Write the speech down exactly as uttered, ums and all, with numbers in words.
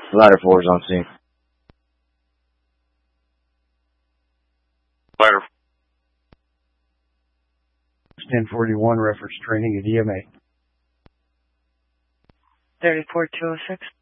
Ladder four is on scene. Ladder. ten forty-one, reference training at E M A. thirty-four two oh six.